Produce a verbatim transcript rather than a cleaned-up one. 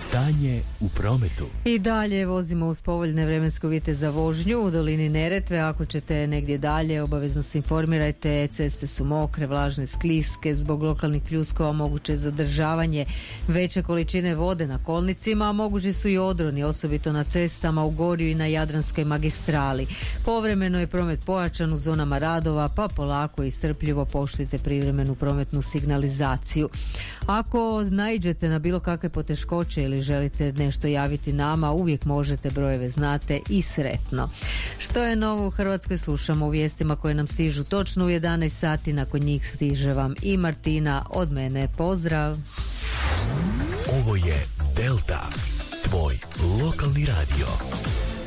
Stanje u prometu. I dalje vozimo uz povoljne vremenske uvjete za vožnju u dolini Neretve. Ako ćete negdje dalje, obavezno se informirajte. Ceste su mokre, vlažne, skliske. Zbog lokalnih pljuskova moguće zadržavanje veće količine vode na kolnicima, a mogući su i odroni, osobito na cestama u Gorju i na Jadranskoj magistrali. Povremeno je promet pojačan u zonama radova, pa polako i strpljivo poštujte privremenu prometnu signalizaciju. Ako naiđete na bilo kakve poteškoće ili želite nešto javiti nama, uvijek možete, brojeve znate i sretno. Što je novo u Hrvatskoj slušamo u vijestima koje nam stižu točno u jedanaest sati, nakon njih stiže vam i Martina. Od mene pozdrav. Ovo je Delta, tvoj lokalni radio.